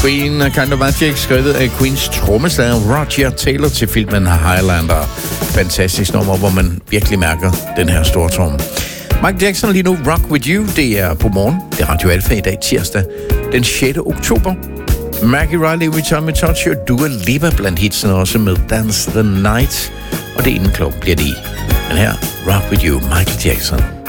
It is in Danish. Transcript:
Queen Kind of Magic, skrevet af Queens trommeslager Roger Taylor til filmen Highlander. Fantastisk nummer, hvor man virkelig mærker den her store tromme. Michael Jackson lige nu, Rock With You, det er på morgen. Det er Radio Alfa i dag, tirsdag, den 6. oktober. Maggie Riley, Every Time We Touch You, Dua Lipa blandt hitsene også med Dance the Night. Og det inden klokken bliver det i. Men her, Rock With You, Michael Jackson.